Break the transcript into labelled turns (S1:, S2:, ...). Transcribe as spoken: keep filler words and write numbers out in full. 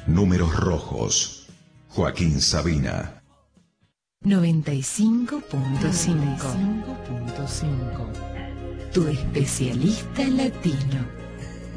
S1: Números Rojos. Joaquín Sabina.
S2: noventa y cinco punto cinco. Tu especialista latino.